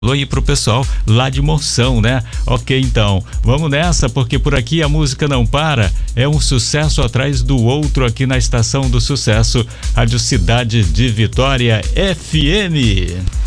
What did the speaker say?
Alô aí pro pessoal lá de Monção, né? Ok, então, vamos nessa, porque por aqui a música não para, é um sucesso atrás do outro aqui na Estação do Sucesso, Rádio Cidade de Vitória FM.